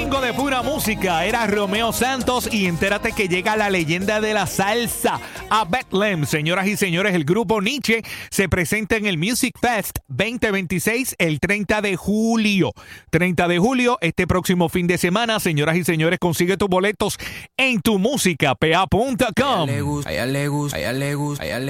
domingo de pura música. Era Romeo Santos y entérate que llega la leyenda de la salsa a Bethlehem. Señoras y señores, el grupo Nietzsche se presenta en el Music Fest 2026 el 30 de julio. 30 de julio, este próximo fin de semana. Señoras y señores, consigue tus boletos en tumusicapa.com. A ella le gusta,